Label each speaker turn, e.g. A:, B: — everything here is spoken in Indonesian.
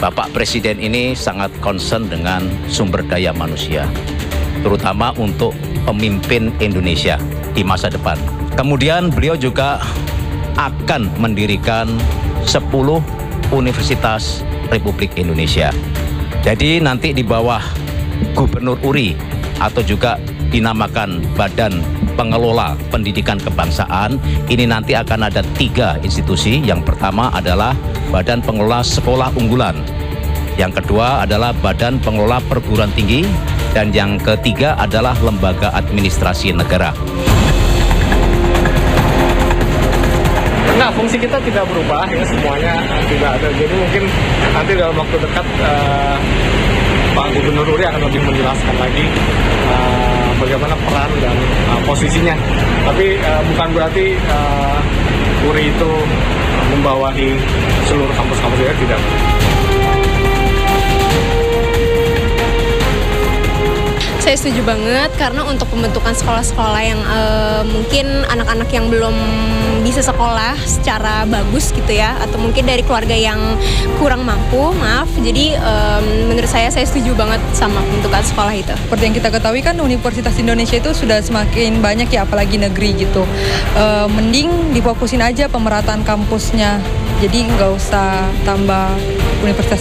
A: Bapak Presiden ini sangat concern dengan sumber daya manusia, terutama untuk pemimpin Indonesia di masa depan. Kemudian beliau juga akan mendirikan 10 universitas Republik Indonesia. Jadi nanti di bawah Gubernur URI atau juga dinamakan Badan Pengelola Pendidikan Kebangsaan, ini nanti akan ada 3 institusi. Yang pertama adalah Badan Pengelola Sekolah Unggulan, yang kedua adalah Badan Pengelola Perguruan Tinggi, dan yang ketiga adalah Lembaga Administrasi Negara.
B: Nah, fungsi kita tidak berubah ya, semuanya tidak ada. Jadi mungkin nanti dalam waktu dekat Pak Gubernur URI akan lebih menjelaskan lagi bagaimana peran dan posisinya. Tapi bukan berarti URI itu membawahi seluruh kampus-kampus ya, tidak.
C: Saya setuju banget karena untuk pembentukan sekolah-sekolah yang mungkin anak-anak yang belum bisa sekolah secara bagus gitu ya, atau mungkin dari keluarga yang kurang mampu, maaf. Jadi menurut saya setuju banget sama pembentukan sekolah itu.
D: Seperti yang kita ketahui kan Universitas Indonesia itu sudah semakin banyak ya, apalagi negeri gitu. Mending difokusin aja pemerataan kampusnya. Jadi nggak usah tambah universitas